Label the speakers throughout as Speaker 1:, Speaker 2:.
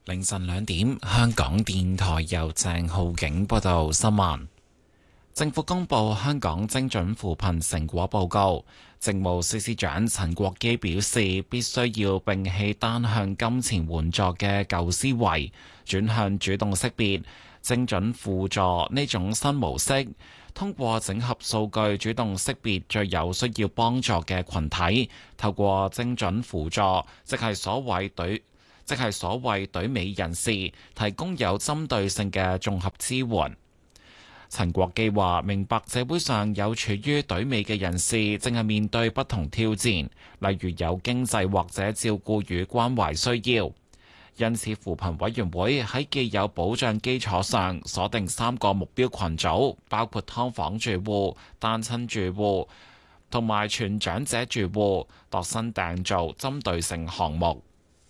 Speaker 1: 凌晨2點，香港電台由鄭浩景報道新聞。政府公布香港精準扶貧成果報告，政務司司長陳國基表示，必須要摒棄單向金錢援助嘅舊思維，轉向主動識別、精準輔助呢種新模式，通過整合數據，主動識別最有需要幫助嘅群體，透過精準輔助，即係所謂隊尾人士，提供有針對性嘅綜合支援。陳國基話：明白社會上有處於隊尾嘅人士，正係面對不同挑戰，例如有經濟或者照顧與關懷需要。因此，扶貧委員會喺既有保障基礎上，鎖定3個目標群組，包括劏房住戶、單親住戶同埋全長者住戶，度身訂造針對性項目。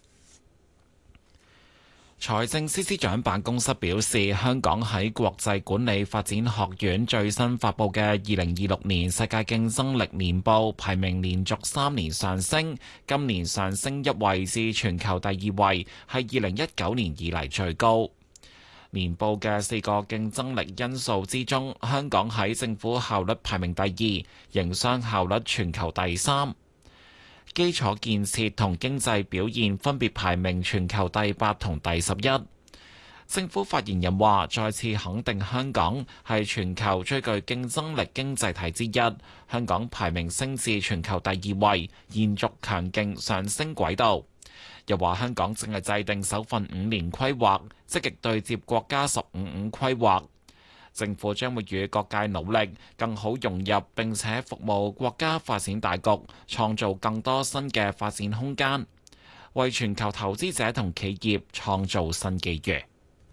Speaker 1: 財政司司長辦公室表示，香港喺國際管理發展學院最新發布嘅2026年世界競爭力年報排名連續3年上升，今年上升1位至全球第2位，係2019年以嚟最高。年報嘅4個競爭力因素之中，香港喺政府效率排名第2，營商效率全球第3。基礎建設同經濟表現分別排名全球第8同第11。政府發言人話：再次肯定香港係全球最具競爭力經濟體之一，香港排名升至全球第2位，延續強勁上升軌道。又話香港正係制定首份5年規劃，積極對接國家15規劃。政府將會與各界努力，更好融入並且服務國家發展大局，創造更多新嘅發展空間，為全球投資者同企業創造新機遇。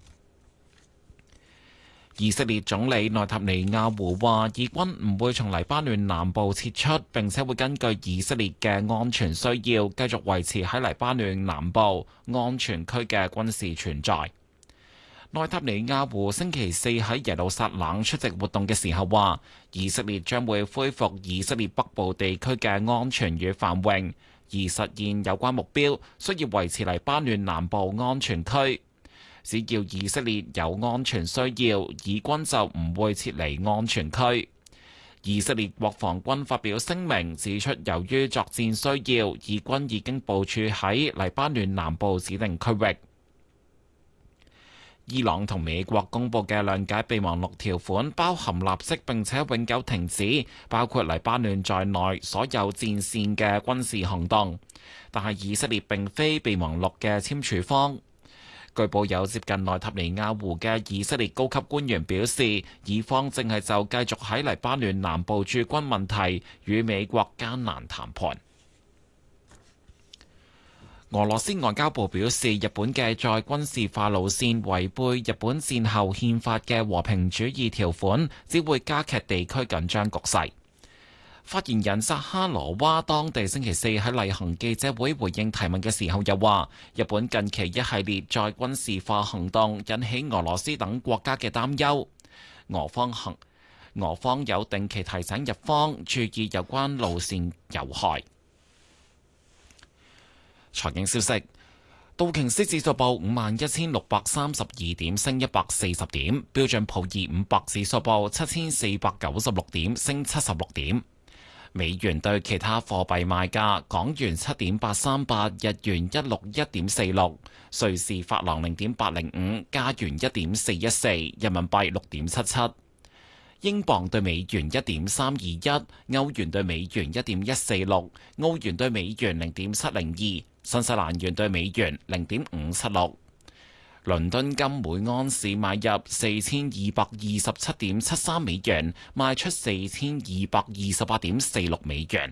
Speaker 1: 以色列總理內塔尼亞胡話，以軍唔會從黎巴嫩南部撤出，並且會根據以色列嘅安全需要，繼續維持喺黎巴嫩南部安全區嘅軍事存在。內塔尼亞胡星期四喺耶路撒冷出席活動嘅時候話，以色列將會恢復以色列北部地區嘅安全與繁榮，而實現有關目標需要維持黎巴嫩南部安全區。只要以色列有安全需要，以軍就唔會撤離安全區。以色列國防軍發表聲明指出，由於作戰需要，以軍已經部署喺黎巴嫩南部指定區域。伊朗同美國公布嘅諒解備忘錄條款包含立即並且永久停止包括黎巴嫩在內所有戰線嘅軍事行動，但係以色列並非備忘錄嘅簽署方。據報有接近內塔尼亞胡嘅以色列高級官員表示，以方正係就繼續喺黎巴嫩南部駐軍問題與美國艱難談判。俄羅斯外交部表示，日本嘅再軍事化路線違背日本戰後憲法嘅和平主義條款，只會加劇地區緊張局勢。發言人扎哈羅娃當地星期四喺例行記者會回應提問嘅時候又話，日本近期一系列再軍事化行動引起俄羅斯等國家嘅擔憂，俄方有定期提醒日方注意有關路線有害。財經消息，道瓊斯指數報51,632點，升140點；標準普爾500指數報7,496點，升76點。美元對其他貨幣賣價：港元7.838，日元161.46，瑞士法郎0.805，加元1.414，人民幣6.77。英鎊對美元1.321，歐元對美元1.146，澳元對美元0.702，新西蘭元對美元0.576。倫敦金每盎司買入4227.73美元，賣出4228.46美元。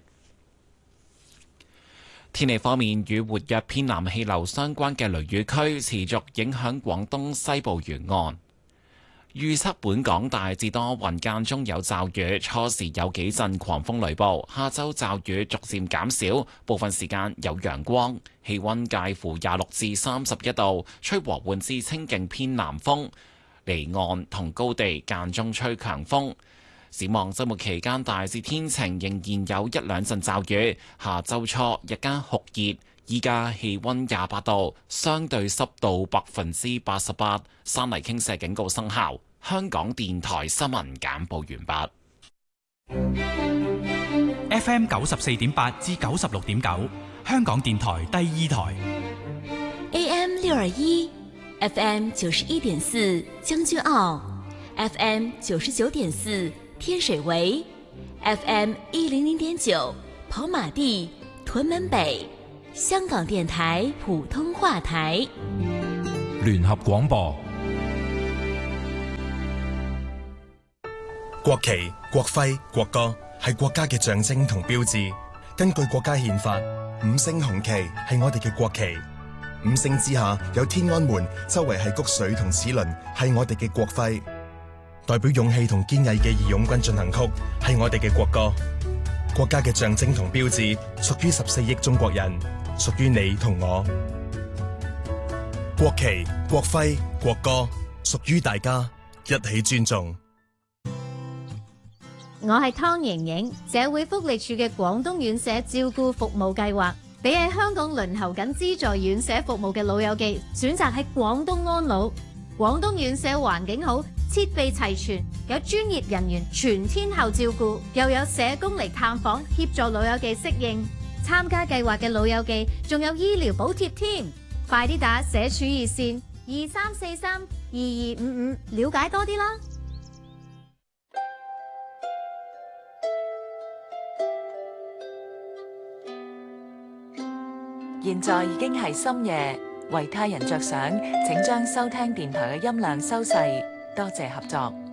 Speaker 1: 天氣方面，與活躍偏南氣流相關嘅雷雨區持續影響廣東西部沿岸。預測本港大致多雲，間中有驟雨，初時有幾陣狂風雷暴，下週驟雨逐漸減少，部分時間有陽光，氣溫介乎26至31度，吹和緩至清勁偏南風，離岸同高地間中吹強風。展望週末期間大致天晴，仍然有一兩陣驟雨，下週初日間酷熱， 依家氣溫28度，相對濕度88%，山泥傾瀉警告生效。香港電台新聞簡報完
Speaker 2: 畢。FM 94.8至96.9，香港電台第2台。
Speaker 3: AM 621。FM 91.4將軍澳 ，FM 99.4天水圍 ，FM 100.9跑馬地屯門北，香港電台普通話台。
Speaker 2: 聯合廣播。
Speaker 4: 國旗、國徽、國歌係國家嘅象徵同標誌。根據國家憲法，5星紅旗係我哋嘅國旗。5星之下有天安門，周圍係穀穗同齒輪，係我哋嘅國徽。代表勇氣同堅毅嘅義勇軍進行曲係我哋嘅國歌。國家嘅象徵同標誌屬於14億中國人，屬於你同我。國旗、國徽、國歌屬於大家，一起尊重。
Speaker 5: 我係湯瑩瑩，社會福利署嘅廣東院舍照顧服務計劃，俾喺香港輪候緊資助院舍服務嘅老友記選擇喺廣東安老。廣東院舍環境好，設備齊全，有專業人員全天候照顧，又有社工嚟探訪協助老友記適應。參加計劃嘅老友記仲有醫療補貼添，快啲打社署熱線23432255了解多啲啦。
Speaker 6: 現在已經係深夜，為他人着想，請將收聽電台嘅音量收細，多謝合作。